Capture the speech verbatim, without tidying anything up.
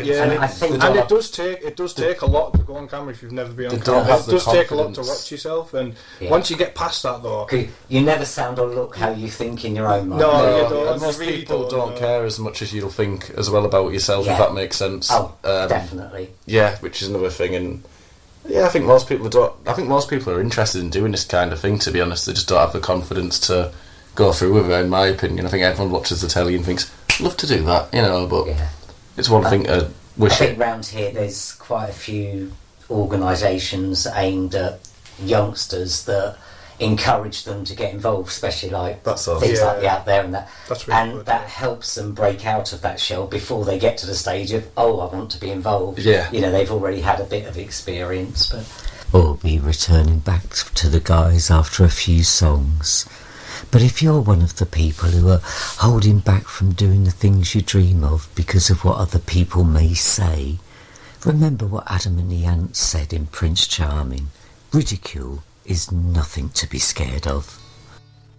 Yeah, and, and, I it, think and it does take it does take a lot to go on camera if you've never been on camera. It does take a lot to watch yourself, and yeah. once you get past that, though, you never sound or look how you think in your own mind. No, no you don't. most really people don't, don't care as much as you'll think as well about yourself, yeah. if that makes sense. Oh, um, definitely. Yeah, which is another thing, and yeah, I think most people don't. I think most people are interested in doing this kind of thing. To be honest, they just don't have the confidence to go through with it. In my opinion, I think everyone watches the telly and thinks, "I'd love to do that," you know. But yeah. it's one I, thing to wish. I think it. round here, there's quite a few organisations aimed at youngsters that encourage them to get involved, especially like That's all. things Yeah. like the Out There and that. That's really and good, that yeah. helps them break out of that shell before they get to the stage of, oh, I want to be involved. Yeah. You know, they've already had a bit of experience. But or be returning back to the guys after a few songs. But if you're one of the people who are holding back from doing the things you dream of because of what other people may say, remember what Adam and the Ants said in Prince Charming. Ridicule is nothing to be scared of.